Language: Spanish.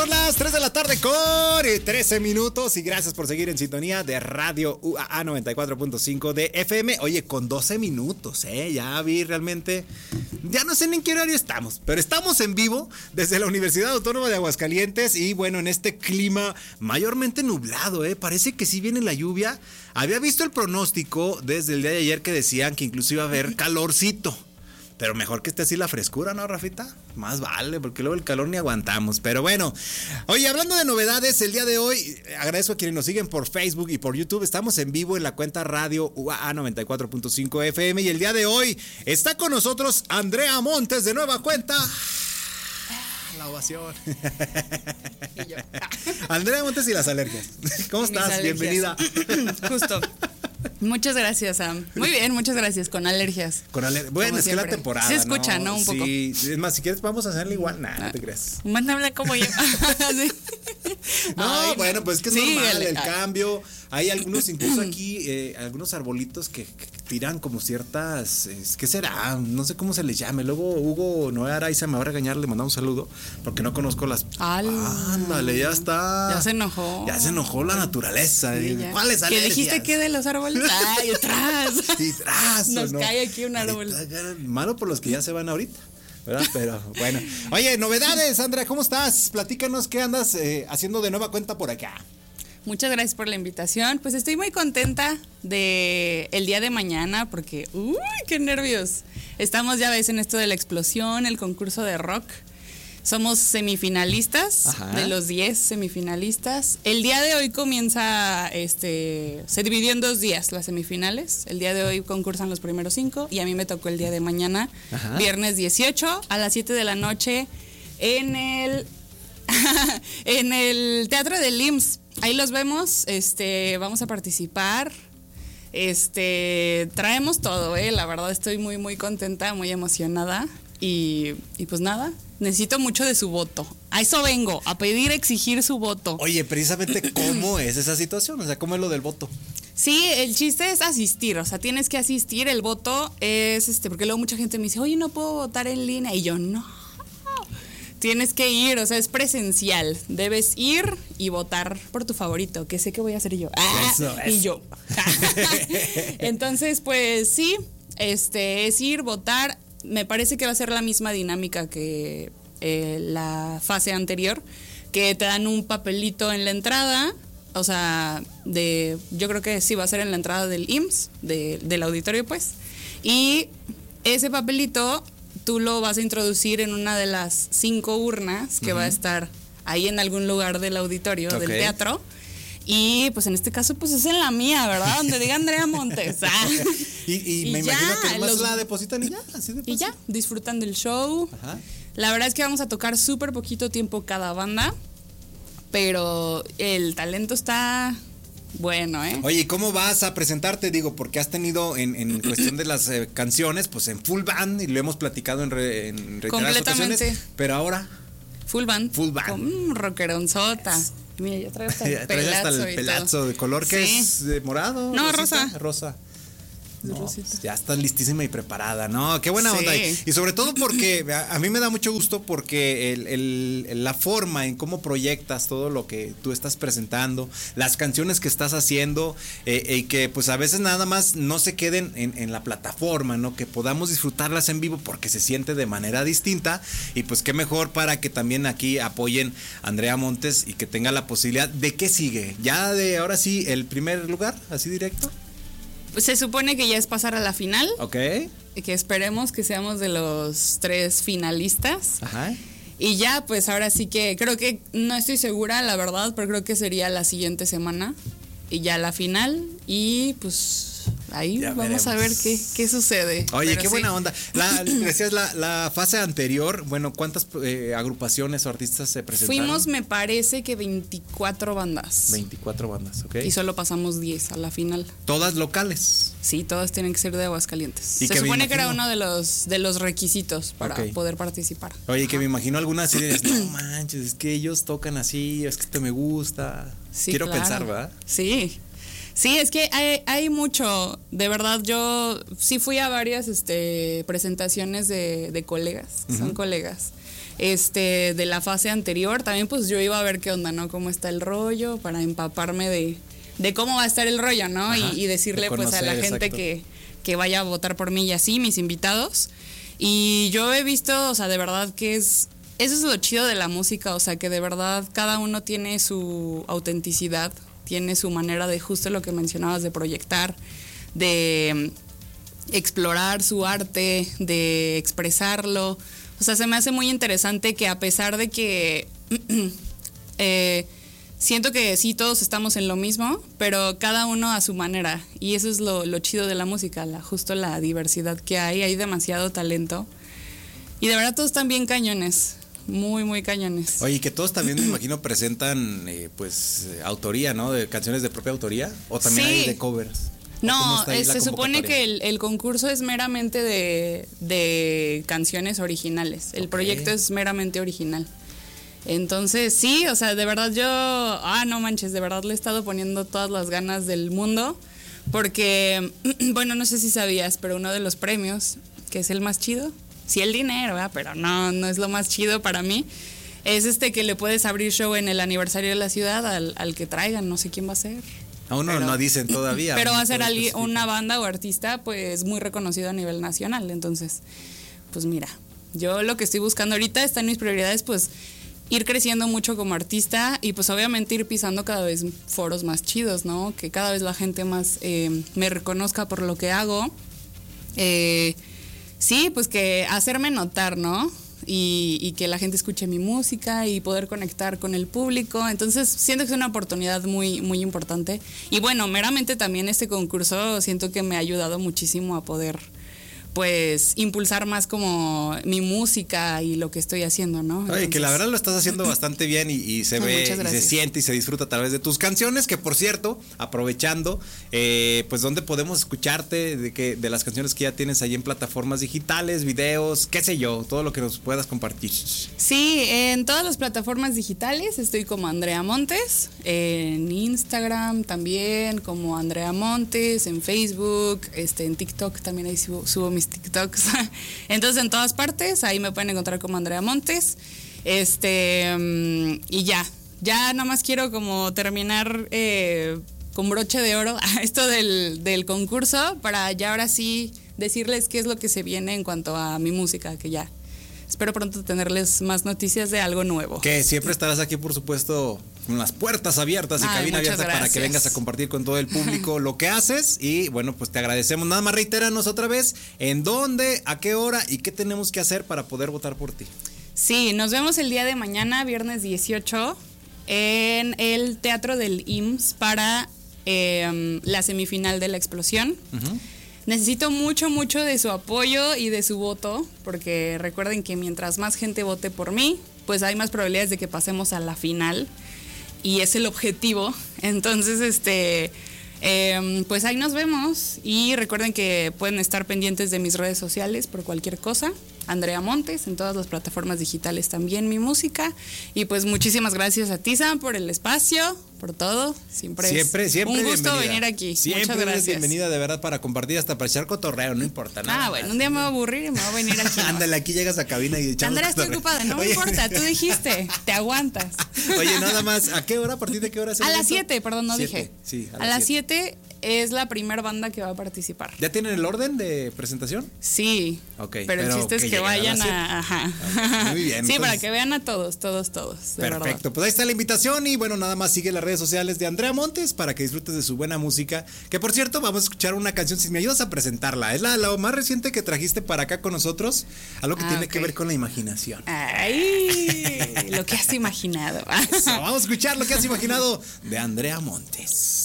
Son las 3 de la tarde con 13 minutos y gracias por seguir en sintonía de Radio UAA 94.5 de FM. Oye, con 12 minutos, ya vi realmente, ya no sé ni en qué horario estamos, pero estamos en vivo desde la Universidad Autónoma de Aguascalientes y bueno, en este clima mayormente nublado, parece que sí viene la lluvia. Había visto el pronóstico desde el día de ayer que decían que incluso iba a haber calorcito. Pero mejor que esté así la frescura, ¿no, Rafita? Más vale, porque luego el calor ni aguantamos. Pero bueno, oye, hablando de novedades, el día de hoy, agradezco a quienes nos siguen por Facebook y por YouTube. Estamos en vivo en la cuenta Radio UAA 94.5 FM. Y el día de hoy está con nosotros Andrea Montes de nueva cuenta. La ovación. Y yo. Andrea Montes y las alergias. ¿Cómo estás? Bienvenida. Justo. Muchas gracias, Sam. Muy bien, muchas gracias. Con alergias. Bueno, es que la temporada. Se escucha, ¿no? Un poco. Sí, es más, si quieres, vamos a hacerle igual. Nah, no te creas. Mándame como yo. Sí. No, Ay, bueno, pues es que es sí, normal el cambio. Hay algunos, incluso aquí, algunos arbolitos que tiran como ciertas. ¿Qué será? No sé cómo se les llame. Luego Hugo Noé Araiza me va a regañar, le mandamos un saludo, porque no conozco las. Ándale, ya está. Ya se enojó. Ya se enojó la naturaleza. Sí, ¿Cuáles alergias? ¿Qué dijiste que de los árboles? Ay, atrás. Y tras. Nos cae aquí un árbol. Malo por los que ya se van ahorita, ¿verdad? Pero bueno. Oye, novedades, Sandra, ¿cómo estás? Platícanos qué andas haciendo de nueva cuenta por acá. Muchas gracias por la invitación. Pues estoy muy contenta de el día de mañana porque, uy, qué nervios. Estamos, ya ves, en esto de la explosión, el concurso de rock. Somos semifinalistas. Ajá. De los 10 semifinalistas. El día de hoy comienza, se dividió en 2 días las semifinales. El día de hoy concursan los primeros 5 y a mí me tocó el día de mañana, ajá, viernes 18 a las 7 de la noche en el en el Teatro del IMSS. Ahí los vemos, vamos a participar. Traemos todo, la verdad estoy muy muy contenta, muy emocionada y pues nada, necesito mucho de su voto. A eso vengo, a pedir, exigir su voto. Oye, precisamente, ¿cómo es esa situación? O sea, ¿cómo es lo del voto? Sí, el chiste es asistir, o sea, tienes que asistir. El voto es, porque luego mucha gente me dice, oye, no puedo votar en línea, y yo, no. Tienes que ir, o sea, es presencial. Debes ir y votar por tu favorito, que sé que voy a hacer yo. Eso. Y yo. Entonces, pues sí, es ir, votar. Me parece que va a ser la misma dinámica que la fase anterior, que te dan un papelito en la entrada, o sea, yo creo que sí va a ser en la entrada del IMSS, del auditorio, pues. Y ese papelito tú lo vas a introducir en una de las 5 urnas que, uh-huh, va a estar ahí en algún lugar del auditorio, okay, del teatro. Y pues en este caso pues es en la mía, ¿verdad? Donde diga Andrea Montes. Y me imagino que nomás la depositan y ya, así de fácil. Y ya, disfrutan del show. Ajá. La verdad es que vamos a tocar súper poquito tiempo cada banda, pero el talento está bueno, Oye, ¿y cómo vas a presentarte? Digo, porque has tenido en cuestión de las canciones, pues en full band, y lo hemos platicado en reiteradas ocasiones, pero ahora full band. Full band. Con rockeronzota. Mira, yo traigo hasta el pelazo. Hasta el pelazo de color, que sí, es de morado. No, rosita, rosa. No, ya estás listísima y preparada, ¿no? Qué buena, sí, onda. Y sobre todo porque a mí me da mucho gusto porque la forma en cómo proyectas todo lo que tú estás presentando, las canciones que estás haciendo, y que pues a veces nada más no se queden en la plataforma, ¿no? Que podamos disfrutarlas en vivo porque se siente de manera distinta. Y pues qué mejor para que también aquí apoyen a Andrea Montes y que tenga la posibilidad de qué sigue. Ya de ahora sí, el primer lugar, así directo. Se supone que ya es pasar a la final. Ok. Que esperemos que seamos de los 3 finalistas. Ajá. Y ya, pues ahora sí que creo que, no estoy segura, la verdad, pero creo que sería la siguiente semana. Y ya la final. Y pues ahí ya vamos a ver qué sucede. Oye, pero qué sí, buena onda. Decías la fase anterior, bueno, ¿cuántas agrupaciones o artistas se presentaron? Fuimos, me parece que 24 bandas. 24 bandas, ok. Y solo pasamos 10 a la final. ¿Todas locales? Sí, todas tienen que ser de Aguascalientes. Se supone que era uno de los requisitos para poder participar. Oye, que me imagino algunas ideas, no manches, es que ellos tocan así, es que esto me gusta. Sí, quiero claro pensar, ¿verdad? Sí. Sí, es que hay mucho, de verdad. Yo sí fui a varias presentaciones de colegas, que son colegas, de la fase anterior, también pues yo iba a ver qué onda, ¿no? Cómo está el rollo, para empaparme de cómo va a estar el rollo, ¿no? Ajá, y decirle de conocer, pues a la gente exacto. que vaya a votar por mí y así, mis invitados. Y yo he visto, o sea, de verdad que eso es lo chido de la música, o sea, que de verdad cada uno tiene su autenticidad, tiene su manera de justo lo que mencionabas, de proyectar, de explorar su arte, de expresarlo. O sea, se me hace muy interesante que a pesar de que siento que sí, todos estamos en lo mismo, pero cada uno a su manera. Y eso es lo chido de la música, justo la diversidad que hay demasiado talento. Y de verdad todos están bien cañones, muy, muy cañones. Oye, que todos también me imagino presentan autoría, ¿no? De canciones de propia autoría, o también Sí. hay de covers. No, se supone que el concurso es meramente de canciones originales. El proyecto es meramente original. Entonces, sí, o sea, de verdad no manches, de verdad le he estado poniendo todas las ganas del mundo. Porque, bueno, no sé si sabías, pero uno de los premios, que es el más chido, sí el dinero, ¿verdad? Pero no es lo más chido para mí, es que le puedes abrir show en el aniversario de la ciudad al que traigan, no sé quién va a ser. Aún no dicen todavía. Pero va a ser no especifican. una banda o artista pues muy reconocido a nivel nacional. Entonces, pues mira, yo lo que estoy buscando ahorita está en mis prioridades, pues ir creciendo mucho como artista y pues obviamente ir pisando cada vez foros más chidos, ¿no? Que cada vez la gente más me reconozca por lo que hago. Sí, pues que hacerme notar, ¿no? Y que la gente escuche mi música y poder conectar con el público. Entonces siento que es una oportunidad muy, muy importante. Y bueno, meramente también este concurso siento que me ha ayudado muchísimo a poder pues impulsar más como mi música y lo que estoy haciendo, ¿no? Oye, que la verdad lo estás haciendo bastante bien y se ve y se siente y se disfruta a través de tus canciones, que por cierto, aprovechando, pues dónde podemos escucharte de las canciones que ya tienes ahí en plataformas digitales, videos, qué sé yo, todo lo que nos puedas compartir. Sí, en todas las plataformas digitales estoy como Andrea Montes, en Instagram también como Andrea Montes, en Facebook, en TikTok también ahí subo mis TikToks. Entonces en todas partes ahí me pueden encontrar como Andrea Montes. Y ya nomás quiero como terminar con broche de oro esto del concurso para ya ahora sí decirles qué es lo que se viene en cuanto a mi música, que ya espero pronto tenerles más noticias de algo nuevo. Que siempre estarás aquí, por supuesto, con las puertas abiertas y cabina abierta para que vengas a compartir con todo el público lo que haces. Y bueno, pues te agradecemos. Nada más reitéranos otra vez en dónde, a qué hora y qué tenemos que hacer para poder votar por ti. Sí, nos vemos el día de mañana, viernes 18, en el Teatro del IMSS para la semifinal de La Explosión. Uh-huh. Necesito mucho, mucho de su apoyo y de su voto, porque recuerden que mientras más gente vote por mí, pues hay más probabilidades de que pasemos a la final, y es el objetivo. Entonces, pues ahí nos vemos, y recuerden que pueden estar pendientes de mis redes sociales por cualquier cosa. Andrea Montes, en todas las plataformas digitales también mi música. Y pues muchísimas gracias a ti, Sam, por el espacio, por todo. Siempre un gusto venir aquí. Siempre muchas gracias. Bienvenida, de verdad, para compartir, hasta para echar cotorreo, no importa nada. Bueno, un día me voy a aburrir y me voy a venir aquí. Ándale, aquí llegas a cabina y echamos Andrea, estoy ocupada, no me importa, tú dijiste, te aguantas. Oye, nada más, ¿a qué hora? ¿A partir de qué hora? A las 7, perdón, no dije. Sí, a las 7 es la primera banda que va a participar. ¿Ya tienen el orden de presentación? Sí. Ok. Pero el chiste es que vayan ajá. Okay, muy bien. Sí, entonces, para que vean a todos. Perfecto. Verdad. Pues ahí está la invitación y bueno, nada más sigue las redes sociales de Andrea Montes para que disfrutes de su buena música. Que por cierto, vamos a escuchar una canción, si me ayudas a presentarla. Es la más reciente que trajiste para acá con nosotros. Algo que tiene que ver con la imaginación. Ay, lo que has imaginado. Eso, vamos a escuchar lo que has imaginado de Andrea Montes.